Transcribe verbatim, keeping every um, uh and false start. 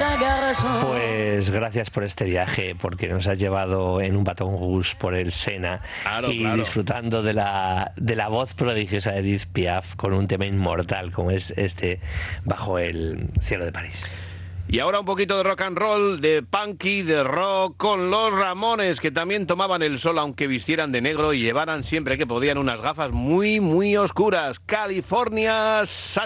Pues gracias por este viaje, porque nos has llevado en un Baton Rouge por el Sena claro, y claro. disfrutando de la, de la voz prodigiosa de Edith Piaf con un tema inmortal como es este Bajo el cielo de París. Y ahora un poquito de rock and roll, de punky, de rock, con los Ramones, que también tomaban el sol aunque vistieran de negro y llevaran siempre que podían unas gafas muy, muy oscuras. California Sun.